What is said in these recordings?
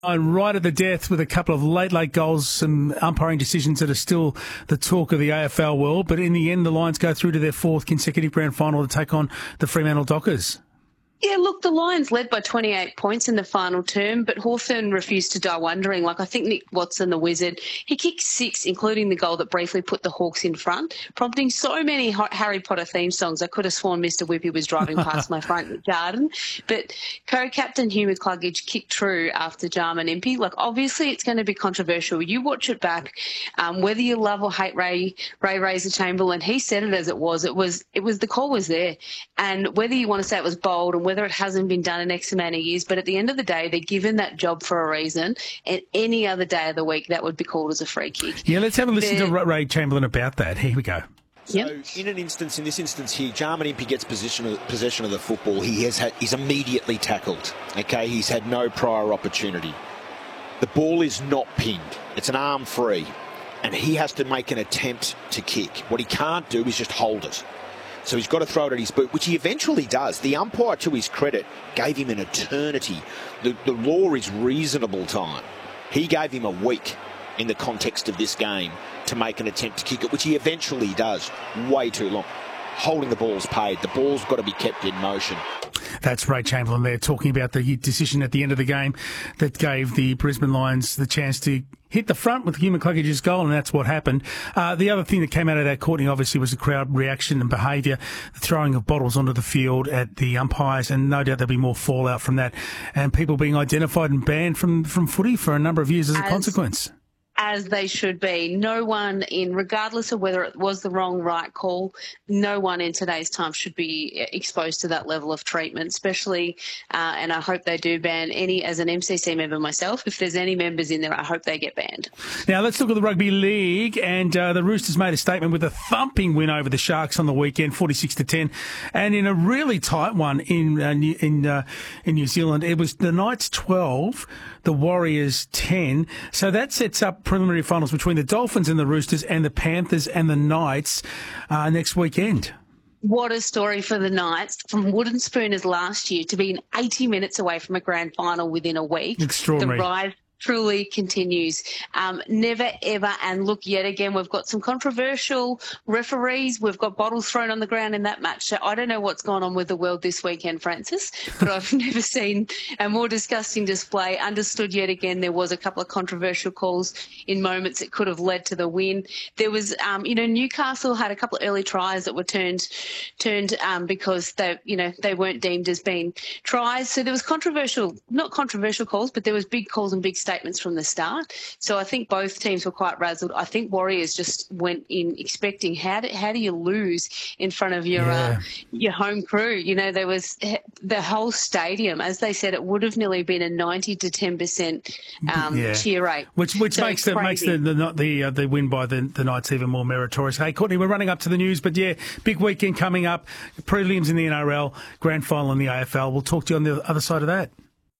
Right at the death with a couple of late goals, some umpiring decisions that are still the talk of the AFL world. But in the end, the Lions go through to their fourth consecutive grand final to take on the Fremantle Dockers. Yeah, look, the Lions led by 28 points in the final term, but Hawthorn refused to die wondering. I think Nick Watson, the Wizard, he kicked 6, including the goal that briefly put the Hawks in front, prompting so many Harry Potter theme songs. I could have sworn Mr. Whippy was driving past my front garden. But co-captain Hugh McCluggage kicked true after Jarman Impey. Obviously it's going to be controversial. You watch it back, whether you love or hate Ray Razor Chamberlain, he said it as it was. It was the call was there. And whether you want to say it was bold and whether it hasn't been done in X amount of years, but at the end of the day, they're given that job for a reason, and any other day of the week, that would be called as a free kick. Yeah, let's have a listen to Ray Chamberlain about that. Here we go. So in this instance here, Jarman Impey gets possession of the football. He's immediately tackled. Okay, he's had no prior opportunity. The ball is not pinned. It's an arm free, and he has to make an attempt to kick. What he can't do is just hold it. So he's got to throw it at his boot, which he eventually does. The umpire, to his credit, gave him an eternity. The law is reasonable time. He gave him a week in the context of this game to make an attempt to kick it, which he eventually does. Way too long. Holding the ball's paid. The ball's got to be kept in motion. That's Ray Chamberlain there talking about the decision at the end of the game that gave the Brisbane Lions the chance to hit the front with Hugh McCluggage's goal, and that's what happened. The other thing that came out of that, Courtney, obviously was the crowd reaction and behaviour, the throwing of bottles onto the field at the umpires, and no doubt there'll be more fallout from that, and people being identified and banned from footy for a number of years as a consequence. As they should be. No one regardless of whether it was the wrong, right call, no one in today's time should be exposed to that level of treatment, especially, and I hope they do ban any, as an MCC member myself, if there's any members in there, I hope they get banned. Now, let's look at the Rugby League, and the Roosters made a statement with a thumping win over the Sharks on the weekend, 46-10, and in a really tight one in New Zealand. It was the Knights 12, the Warriors 10, so that sets up preliminary finals between the Dolphins and the Roosters and the Panthers and the Knights next weekend. What a story for the Knights, from wooden spooners last year to being 80 minutes away from a grand final within a week. Extraordinary. The rise truly continues. Never, ever. And look, yet again, we've got some controversial referees. We've got bottles thrown on the ground in that match. So I don't know what's gone on with the world this weekend, Francis, but I've never seen a more disgusting display. Understood yet again there was a couple of controversial calls in moments that could have led to the win. There was, Newcastle had a couple of early tries that were turned because they weren't deemed as being tries. So there was not controversial calls, but there was big calls and big statements from the start. So I think both teams were quite razzled. I think Warriors just went in expecting how do you lose in front of your home crew? There was the whole stadium, as they said, it would have nearly been a 90 to 10% cheer rate. Which so makes the win by the Knights even more meritorious. Hey, Courtney, we're running up to the news, but big weekend coming up. Prelims in the NRL, grand final in the AFL. We'll talk to you on the other side of that.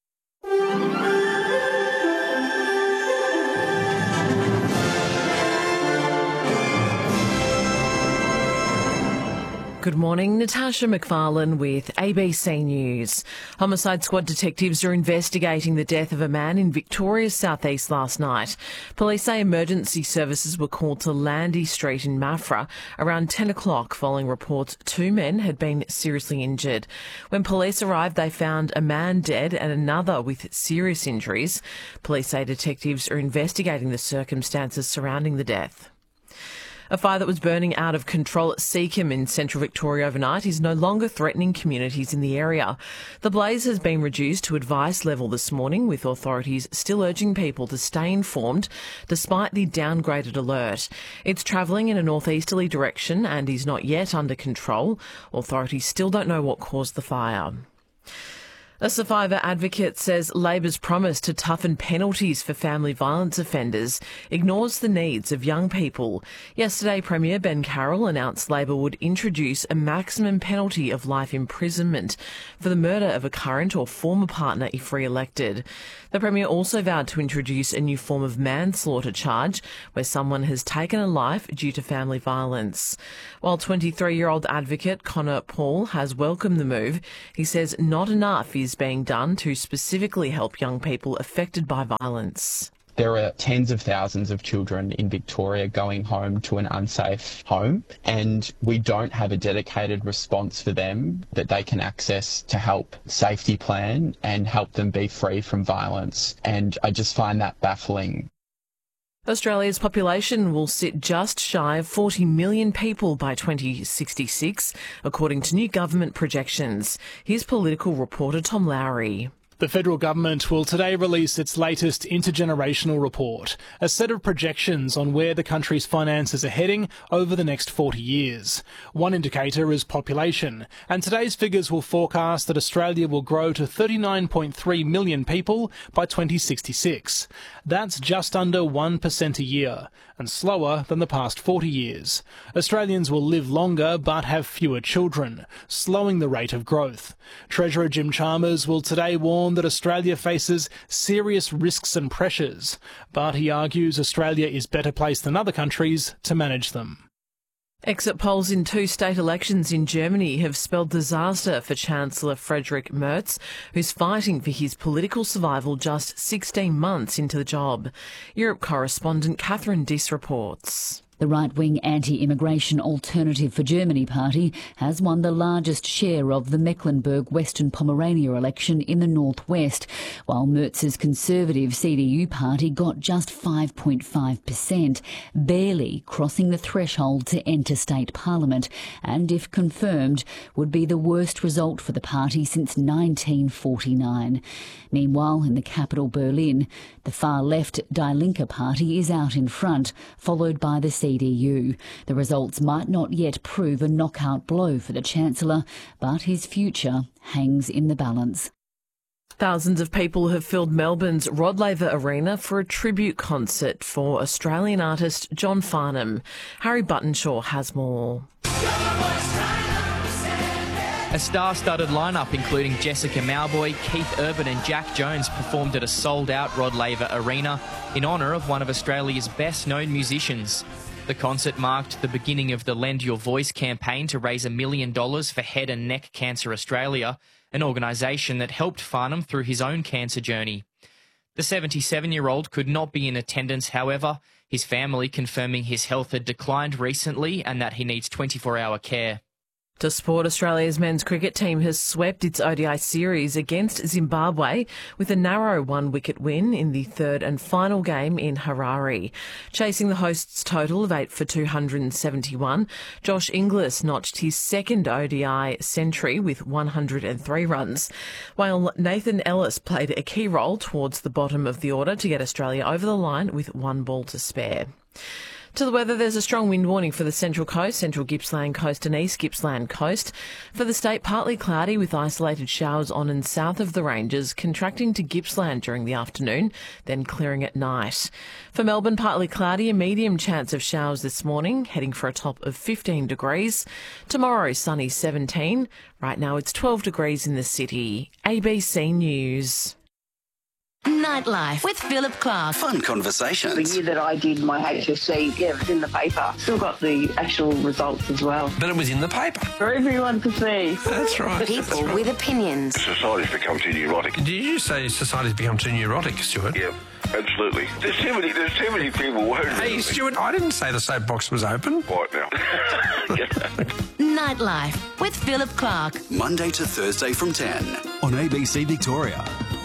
Good morning, Natasha McFarlane with ABC News. Homicide Squad detectives are investigating the death of a man in Victoria's southeast last night. Police say emergency services were called to Landy Street in Maffra around 10 o'clock following reports 2 men had been seriously injured. When police arrived, they found a man dead and another with serious injuries. Police say detectives are investigating the circumstances surrounding the death. A fire that was burning out of control at Seacombe in central Victoria overnight is no longer threatening communities in the area. The blaze has been reduced to advice level this morning, with authorities still urging people to stay informed despite the downgraded alert. It's travelling in a northeasterly direction and is not yet under control. Authorities still don't know what caused the fire. A survivor advocate says Labor's promise to toughen penalties for family violence offenders ignores the needs of young people. Yesterday, Premier Ben Carroll announced Labor would introduce a maximum penalty of life imprisonment for the murder of a current or former partner if re-elected. The Premier also vowed to introduce a new form of manslaughter charge where someone has taken a life due to family violence. While 23-year-old advocate Connor Paul has welcomed the move, he says not enough is is being done to specifically help young people affected by violence. There are tens of thousands of children in Victoria going home to an unsafe home, and we don't have a dedicated response for them that they can access to help safety plan and help them be free from violence. And I just find that baffling. Australia's population will sit just shy of 40 million people by 2066, according to new government projections. Here's political reporter Tom Lowry. The federal government will today release its latest intergenerational report, a set of projections on where the country's finances are heading over the next 40 years. One indicator is population, and today's figures will forecast that Australia will grow to 39.3 million people by 2066. That's just under 1% a year, and slower than the past 40 years. Australians will live longer but have fewer children, slowing the rate of growth. Treasurer Jim Chalmers will today warn that Australia faces serious risks and pressures, but he argues Australia is better placed than other countries to manage them. Exit polls in 2 state elections in Germany have spelled disaster for Chancellor Friedrich Merz, who's fighting for his political survival just 16 months into the job. Europe correspondent Catherine Diss reports. The right-wing anti-immigration Alternative for Germany party has won the largest share of the Mecklenburg-Western Pomerania election in the northwest, while Merz's conservative CDU party got just 5.5%, barely crossing the threshold to enter state parliament, and if confirmed, would be the worst result for the party since 1949. Meanwhile, in the capital Berlin, the far-left Die Linke party is out in front, followed by the CDU. The results might not yet prove a knockout blow for the Chancellor, but his future hangs in the balance. Thousands of people have filled Melbourne's Rod Laver Arena for a tribute concert for Australian artist John Farnham. Harry Buttonshaw has more. A star-studded lineup including Jessica Mauboy, Keith Urban and Jack Jones performed at a sold-out Rod Laver Arena in honour of one of Australia's best-known musicians. The concert marked the beginning of the Lend Your Voice campaign to raise $1 million for Head and Neck Cancer Australia, an organisation that helped Farnham through his own cancer journey. The 77-year-old could not be in attendance, however, his family confirming his health had declined recently and that he needs 24-hour care. To sport, Australia's men's cricket team has swept its ODI series against Zimbabwe with a narrow 1-wicket win in the third and final game in Harare. Chasing the hosts' total of 8 for 271, Josh Inglis notched his second ODI century with 103 runs, while Nathan Ellis played a key role towards the bottom of the order to get Australia over the line with 1 ball to spare. To the weather, there's a strong wind warning for the Central Coast, Central Gippsland Coast and East Gippsland Coast. For the state, partly cloudy with isolated showers on and south of the ranges, contracting to Gippsland during the afternoon, then clearing at night. For Melbourne, partly cloudy, a medium chance of showers this morning, heading for a top of 15 degrees. Tomorrow, sunny 17. Right now it's 12 degrees in the city. ABC News. Nightlife with Philip Clark. Fun conversations. The year that I did my HSC, it was in the paper. Still got the actual results as well. But it was in the paper. For everyone to see. That's right. People with opinions. Society's become too neurotic. Did you say society's become too neurotic, Stuart? Yeah, absolutely. There's too many people. Hey, Stuart, I didn't say the soapbox was open. Quiet now. Nightlife with Philip Clark. Monday to Thursday from 10 on ABC Victoria.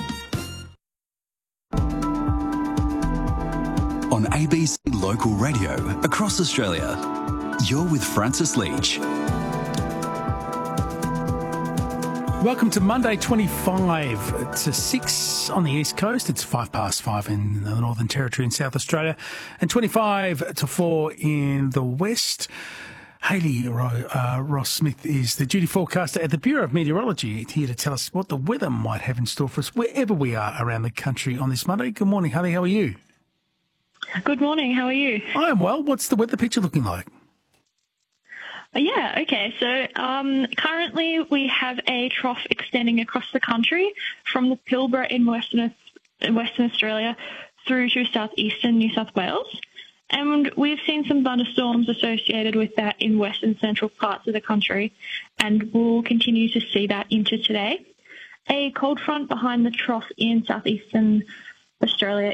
On ABC Local Radio across Australia. You're with Francis Leach. Welcome to Monday 25 to 6 on the East Coast. It's 5:05 in the Northern Territory in South Australia and 25 to 4 in the West. Hayley Ross Smith is the duty forecaster at the Bureau of Meteorology, here to tell us what the weather might have in store for us wherever we are around the country on this Monday. Good morning, Hayley. How are you? Good morning. How are you? I am well. What's the weather picture looking like? Yeah, okay. So currently we have a trough extending across the country from the Pilbara in Western Australia through to southeastern New South Wales. And we've seen some thunderstorms associated with that in western central parts of the country, and we'll continue to see that into today. A cold front behind the trough in southeastern Australia